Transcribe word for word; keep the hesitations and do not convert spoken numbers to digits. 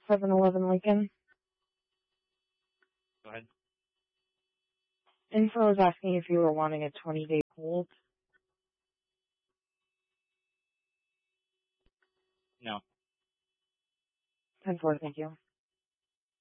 seven eleven Lincoln. Go ahead. Info was asking if you were wanting a twenty-day hold. No. ten four, thank you.